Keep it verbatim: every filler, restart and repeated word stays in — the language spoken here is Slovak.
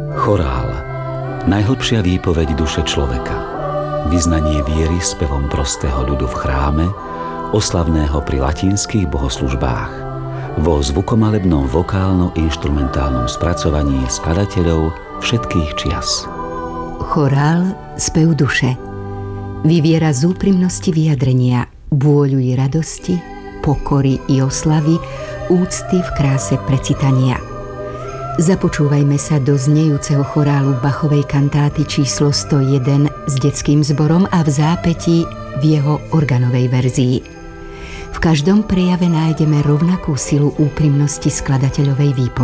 Chorál. Najhlbšia výpoveď duše človeka. Vyznanie viery spevom prostého ľudu v chráme, oslavného pri latinských bohoslužbách. Vo zvukomalebnom vokálno-inštrumentálnom spracovaní skladateľov všetkých čias. Chorál, spev duše. Vyviera z úprimnosti vyjadrenia, vôľu i radosti, pokory i oslavy, úcty v kráse precitania. Započúvajme sa do znejúceho chorálu Bachovej kantáty číslo sto jeden s detským zborom a v zápätí v jeho organovej verzii. V každom prejave nájdeme rovnakú silu úprimnosti skladateľovej výpovede.